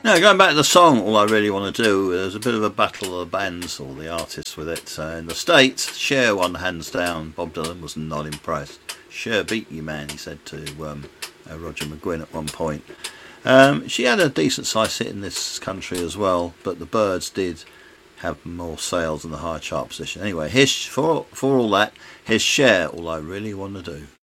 Now, going back to the song, all I really want to do, there's a bit of a battle of the bands or the artists with it. In the States, Cher won hands down. Bob Dylan was not impressed. Cher beat you, man, he said to Roger McGuinn at one point. She had a decent sized hit in this country as well, but the Byrds did have more sales and the higher chart position. Anyway, for all that, here's Cher, All I Really Want to Do.